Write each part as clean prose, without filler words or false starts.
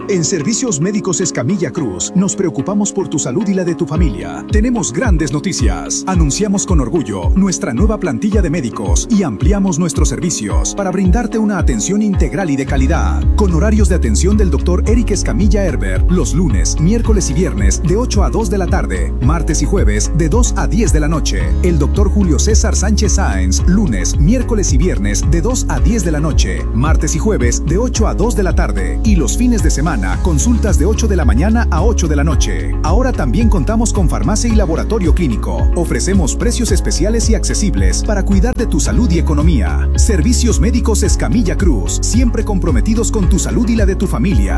En Servicios Médicos Escamilla Cruz, nos preocupamos por tu salud y la de tu familia. Tenemos grandes noticias. Anunciamos con orgullo nuestra nueva plantilla de médicos y ampliamos nuestros servicios para brindarte una atención integral y de calidad. Con horarios de atención del Dr. Eric Escamilla Herbert, los lunes, miércoles y viernes de 8 a 2 de la tarde, martes y jueves de 2 a 10 de la noche. El Dr. Julio César Sánchez Sáenz, lunes, miércoles y viernes de 2 a 10 de la noche, martes y jueves de 8 a 2 de la tarde y los fines de semana consultas de 8 de la mañana a 8 de la noche. Ahora también contamos con farmacia y laboratorio clínico. Ofrecemos precios especiales y accesibles para cuidar de tu salud y economía. Servicios Médicos Escamilla Cruz, siempre comprometidos con tu salud y la de tu familia.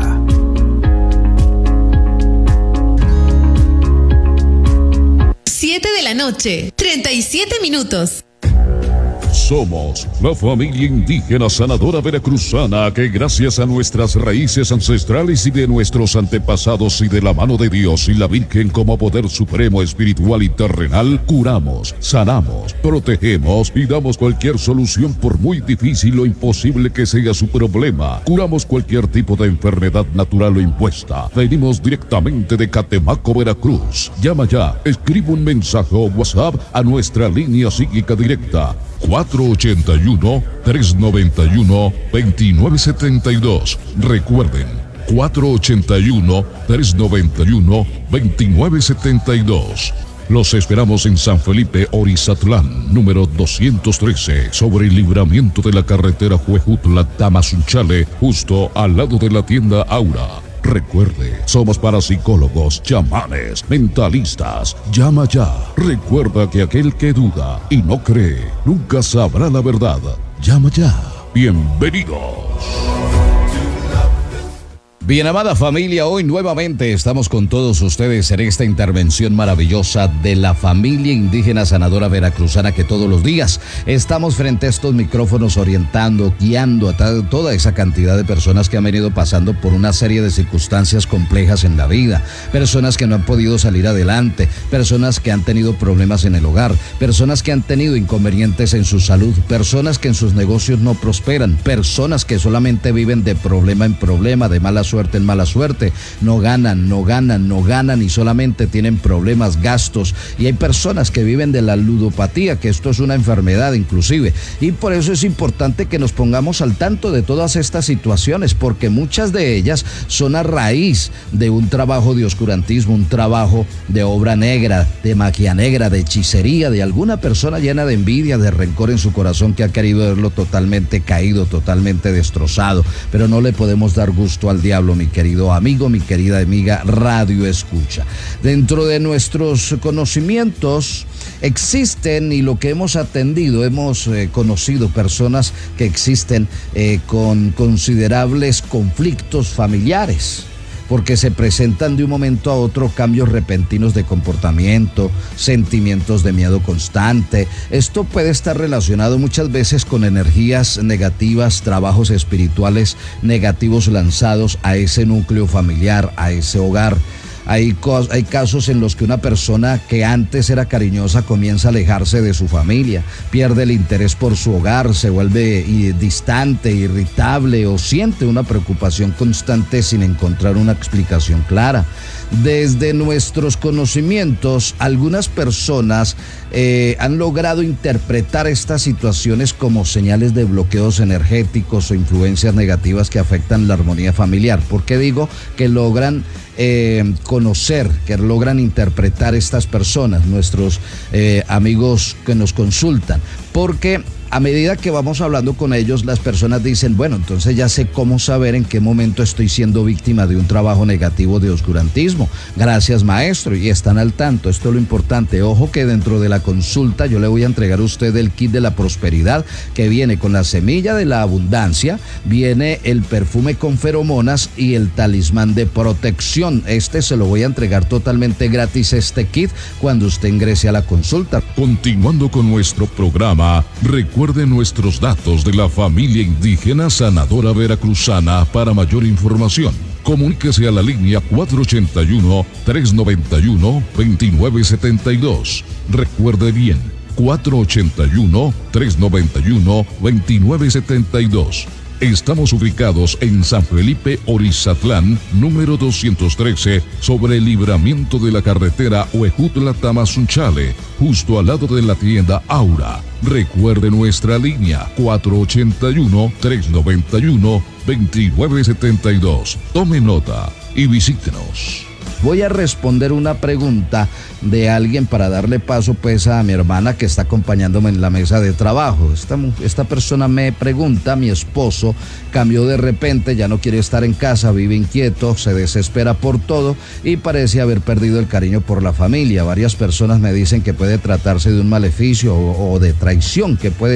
7 de la noche, 37 minutos. Somos la familia indígena sanadora veracruzana que gracias a nuestras raíces ancestrales y de nuestros antepasados y de la mano de Dios y la Virgen como poder supremo espiritual y terrenal, curamos, sanamos, protegemos y damos cualquier solución por muy difícil o imposible que sea su problema. Curamos cualquier tipo de enfermedad natural o impuesta. Venimos directamente de Catemaco, Veracruz. Llama ya, escribe un mensaje o WhatsApp a nuestra línea psíquica directa 481-391-2972. Recuerden, 481-391-2972. Los esperamos en San Felipe, Orizatlán, número 213, sobre el libramiento de la carretera Huejutla-Tamazunchale, justo al lado de la tienda Aura. Recuerde, somos parapsicólogos, chamanes, mentalistas. Llama ya. Recuerda que aquel que duda y no cree, nunca sabrá la verdad. Llama ya. Bienvenidos. Bien, amada familia, hoy nuevamente estamos con todos ustedes en esta intervención maravillosa de la familia indígena sanadora veracruzana que todos los días estamos frente a estos micrófonos orientando, guiando a toda esa cantidad de personas que han venido pasando por una serie de circunstancias complejas en la vida, personas que no han podido salir adelante, personas que han tenido problemas en el hogar, personas que han tenido inconvenientes en su salud, personas que en sus negocios no prosperan, personas que solamente viven de problema en problema, de mala suerte en mala suerte, no ganan y solamente tienen problemas, gastos, y hay personas que viven de la ludopatía, que esto es una enfermedad inclusive, y por eso es importante que nos pongamos al tanto de todas estas situaciones, porque muchas de ellas son a raíz de un trabajo de oscurantismo, un trabajo de obra negra, de magia negra, de hechicería, de alguna persona llena de envidia, de rencor en su corazón que ha querido verlo totalmente caído, totalmente destrozado, pero no le podemos dar gusto al diablo, mi querido amigo, mi querida amiga Radio Escucha. Dentro de nuestros conocimientos existen, y lo que hemos atendido, hemos conocido personas que existen con considerables conflictos familiares, porque se presentan de un momento a otro cambios repentinos de comportamiento, sentimientos de miedo constante. Esto puede estar relacionado muchas veces con energías negativas, trabajos espirituales negativos lanzados a ese núcleo familiar, a ese hogar. Hay casos en los que una persona que antes era cariñosa comienza a alejarse de su familia, pierde el interés por su hogar, se vuelve distante, irritable o siente una preocupación constante sin encontrar una explicación clara. Desde nuestros conocimientos, algunas personas han logrado interpretar estas situaciones como señales de bloqueos energéticos o influencias negativas que afectan la armonía familiar. ¿Por qué digo que logran conocer, que logran interpretar estas personas, nuestros amigos que nos consultan? Porque a medida que vamos hablando con ellos, las personas dicen, bueno, entonces ya sé cómo saber en qué momento estoy siendo víctima de un trabajo negativo de oscurantismo. Gracias, maestro, y están al tanto. Esto es lo importante. Ojo que dentro de la consulta yo le voy a entregar a usted el kit de la prosperidad, que viene con la semilla de la abundancia, viene el perfume con feromonas y el talismán de protección. Este se lo voy a entregar totalmente gratis, este kit, cuando usted ingrese a la consulta. Continuando con nuestro programa, recuerde nuestros datos de la familia indígena sanadora veracruzana. Para mayor información, comuníquese a la línea 481-391-2972. Recuerde bien, 481-391-2972. Estamos ubicados en San Felipe Orizatlán, número 213, sobre el libramiento de la carretera Huejutla-Tamazunchale, justo al lado de la tienda Aura. Recuerde nuestra línea 481-391-2972. Tome nota y visítenos. Voy a responder una pregunta de alguien para darle paso pues a mi hermana que está acompañándome en la mesa de trabajo. Esta persona me pregunta: mi esposo cambió de repente, ya no quiere estar en casa, vive inquieto, se desespera por todo y parece haber perdido el cariño por la familia. Varias personas me dicen que puede tratarse de un maleficio o de traición, que puede